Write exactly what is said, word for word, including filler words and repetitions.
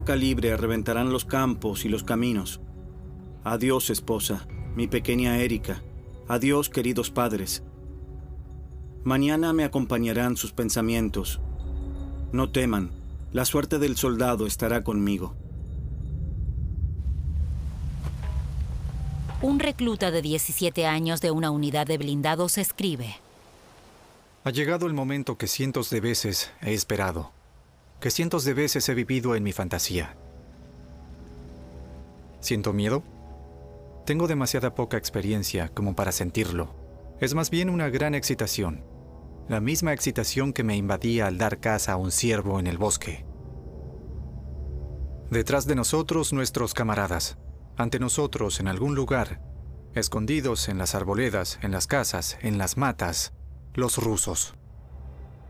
Calibre reventarán los campos y los caminos. Adiós, esposa, mi pequeña Erika. Adiós, queridos padres. Mañana me acompañarán sus pensamientos. No teman, la suerte del soldado estará conmigo. Un recluta de diecisiete años de una unidad de blindados escribe: Ha llegado el momento que cientos de veces he esperado, que cientos de veces he vivido en mi fantasía. ¿Siento miedo? Tengo demasiada poca experiencia como para sentirlo. Es más bien una gran excitación, la misma excitación que me invadía al dar caza a un ciervo en el bosque. Detrás de nosotros, nuestros camaradas. Ante nosotros, en algún lugar, escondidos en las arboledas, en las casas, en las matas, los rusos.